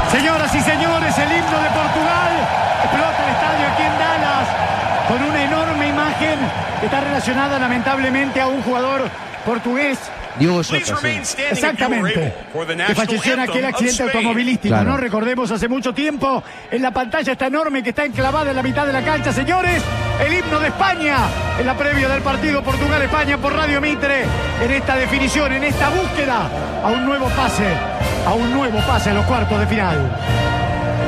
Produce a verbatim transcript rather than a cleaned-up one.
Señoras y señores, el himno de Portugal explota el estadio aquí en Dallas con una enorme imagen que está relacionada lamentablemente a un jugador portugués. Diogo Jota, sí. Exactamente, que falleció en aquel accidente automovilístico, claro. ¿no? Recordemos hace mucho tiempo. En la pantalla está enorme que está enclavada en la mitad de la cancha, señores, el himno de España en la previa del partido Portugal-España por Radio Mitre, en esta definición, en esta búsqueda a un nuevo pase, a un nuevo pase a los cuartos de final.